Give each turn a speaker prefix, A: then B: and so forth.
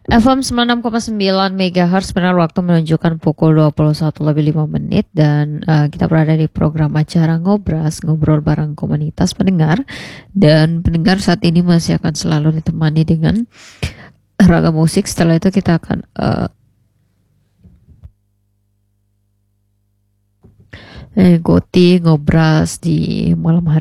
A: FM 96,9 MHz benar waktu menunjukkan pukul 21 lebih 5 menit dan kita berada di program acara Ngobras, ngobrol bareng komunitas pendengar, dan pendengar saat ini masih akan selalu ditemani dengan ragam musik. Setelah itu kita akan ngobras di malam hari